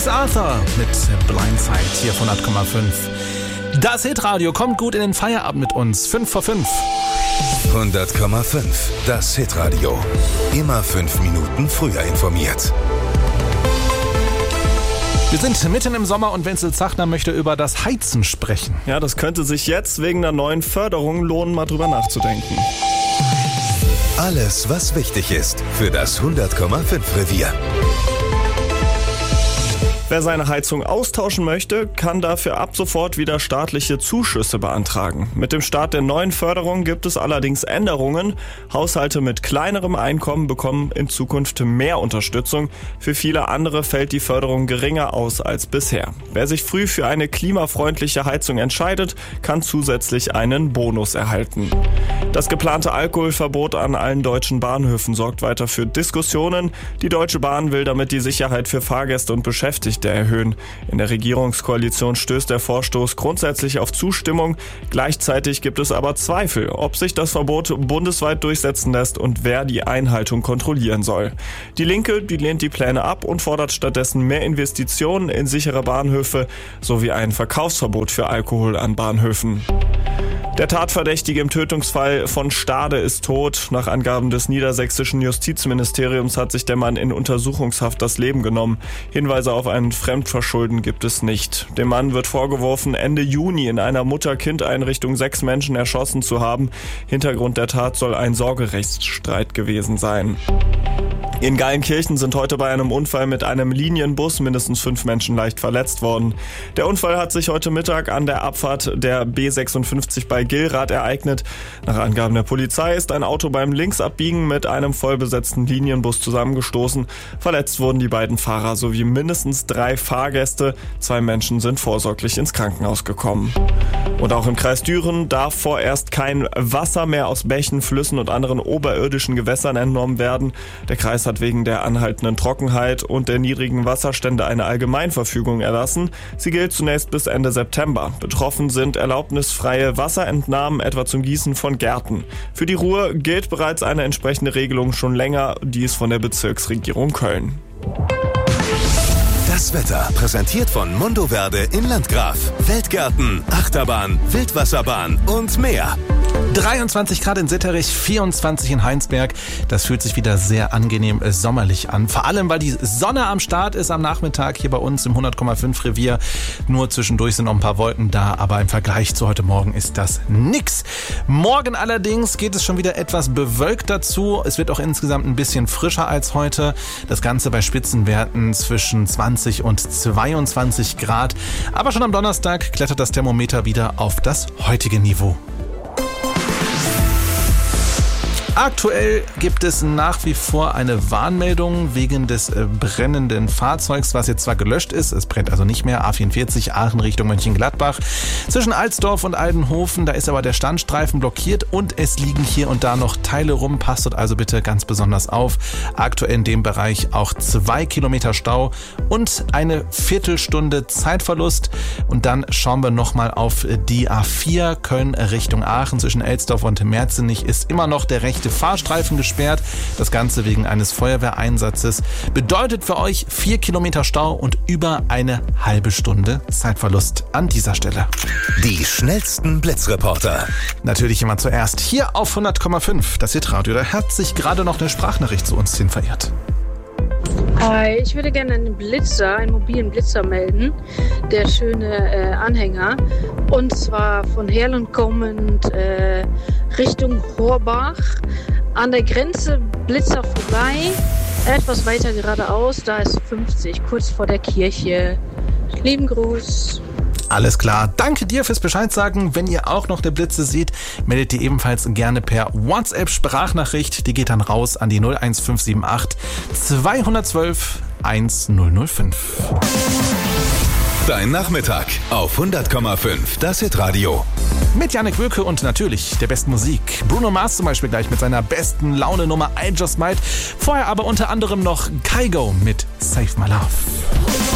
James Arthur mit Blindside hier von 100,5. Das Hitradio kommt gut in den Feierabend mit uns. 5 vor 5. 100,5. Das Hitradio. Immer 5 Minuten früher informiert. Wir sind mitten im Sommer und Wenzel Zachner möchte über das Heizen sprechen. Ja, das könnte sich jetzt wegen der neuen Förderung lohnen, mal drüber nachzudenken. Alles, was wichtig ist für das 100,5 Revier. Wer seine Heizung austauschen möchte, kann dafür ab sofort wieder staatliche Zuschüsse beantragen. Mit dem Start der neuen Förderung gibt es allerdings Änderungen. Haushalte mit kleinerem Einkommen bekommen in Zukunft mehr Unterstützung. Für viele andere fällt die Förderung geringer aus als bisher. Wer sich früh für eine klimafreundliche Heizung entscheidet, kann zusätzlich einen Bonus erhalten. Das geplante Alkoholverbot an allen deutschen Bahnhöfen sorgt weiter für Diskussionen. Die Deutsche Bahn will damit die Sicherheit für Fahrgäste und Beschäftigte erhöhen. In der Regierungskoalition stößt der Vorstoß grundsätzlich auf Zustimmung. Gleichzeitig gibt es aber Zweifel, ob sich das Verbot bundesweit durchsetzen lässt und wer die Einhaltung kontrollieren soll. Die Linke, die lehnt die Pläne ab und fordert stattdessen mehr Investitionen in sichere Bahnhöfe sowie ein Verkaufsverbot für Alkohol an Bahnhöfen. Der Tatverdächtige im Tötungsfall von Stade ist tot. Nach Angaben des niedersächsischen Justizministeriums hat sich der Mann in Untersuchungshaft das Leben genommen. Hinweise auf ein Fremdverschulden gibt es nicht. Dem Mann wird vorgeworfen, Ende Juni in einer Mutter-Kind-Einrichtung 6 Menschen erschossen zu haben. Hintergrund der Tat soll ein Sorgerechtsstreit gewesen sein. In Geilenkirchen sind heute bei einem Unfall mit einem Linienbus mindestens 5 Menschen leicht verletzt worden. Der Unfall hat sich heute Mittag an der Abfahrt der B56 bei Gillrath ereignet. Nach Angaben der Polizei ist ein Auto beim Linksabbiegen mit einem vollbesetzten Linienbus zusammengestoßen. Verletzt wurden die beiden Fahrer sowie mindestens 3 Fahrgäste. 2 Menschen sind vorsorglich ins Krankenhaus gekommen. Und auch im Kreis Düren darf vorerst kein Wasser mehr aus Bächen, Flüssen und anderen oberirdischen Gewässern entnommen werden. Der Kreis hat wegen der anhaltenden Trockenheit und der niedrigen Wasserstände eine Allgemeinverfügung erlassen. Sie gilt zunächst bis Ende September. Betroffen sind erlaubnisfreie Wasserentnahmen, etwa zum Gießen von Gärten. Für die Ruhr gilt bereits eine entsprechende Regelung schon länger, dies von der Bezirksregierung Köln. Das Wetter präsentiert von Mundo Verde in Landgraf. Weltgärten, Achterbahn, Wildwasserbahn und mehr. 23 Grad in Sitterich, 24 in Heinsberg. Das fühlt sich wieder sehr angenehm sommerlich an. Vor allem, weil die Sonne am Start ist am Nachmittag hier bei uns im 100,5 Revier. Nur zwischendurch sind noch ein paar Wolken da, aber im Vergleich zu heute Morgen ist das nix. Morgen allerdings geht es schon wieder etwas bewölkt dazu. Es wird auch insgesamt ein bisschen frischer als heute. Das Ganze bei Spitzenwerten zwischen 20 und 22 Grad. Aber schon am Donnerstag klettert das Thermometer wieder auf das heutige Niveau. Aktuell gibt es nach wie vor eine Warnmeldung wegen des brennenden Fahrzeugs, was jetzt zwar gelöscht ist, es brennt also nicht mehr, A44 Aachen Richtung Mönchengladbach. Zwischen Alsdorf und Aldenhofen, da ist aber der Standstreifen blockiert und es liegen hier und da noch Teile rum, passt dort also bitte ganz besonders auf. Aktuell in dem Bereich auch 2 Kilometer Stau und eine Viertelstunde Zeitverlust. Und dann schauen wir nochmal auf die A4 Köln Richtung Aachen. Zwischen Elsdorf und Merzenich ist immer noch der rechte Fahrstreifen gesperrt. Das Ganze wegen eines Feuerwehreinsatzes. Bedeutet für euch 4 Kilometer Stau und über eine halbe Stunde Zeitverlust an dieser Stelle. Die schnellsten Blitzreporter. Natürlich immer zuerst hier auf 100,5. Das Hitradio. Da hat sich gerade noch eine Sprachnachricht zu uns hin verirrt. Hi, ich würde gerne einen mobilen Blitzer melden. Der schöne Anhänger. Und zwar von Herlen kommend Richtung Horbach. An der Grenze Blitzer vorbei. Etwas weiter geradeaus, da ist 50, kurz vor der Kirche. Lieben Gruß. Alles klar. Danke dir fürs Bescheid sagen. Wenn ihr auch noch der Blitze seht, meldet ihr ebenfalls gerne per WhatsApp-Sprachnachricht. Die geht dann raus an die 01578 212 1005. Dein Nachmittag auf 100,5. Das Hitradio. Mit Jannik Wülke und natürlich der besten Musik. Bruno Mars zum Beispiel gleich mit seiner besten Laune-Nummer I Just Might. Vorher aber unter anderem noch Kygo mit Save My Love.